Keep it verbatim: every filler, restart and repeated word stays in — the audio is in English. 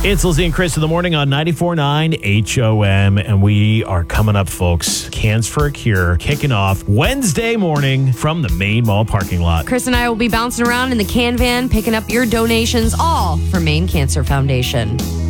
It's Lizzie and Chris in the morning on ninety-four point nine H O M, and we are coming up, folks. Cans for a Cure kicking off Wednesday morning from the Main Mall parking lot. Chris and I will be bouncing around in the can van, picking up your donations, all for Maine Cancer Foundation.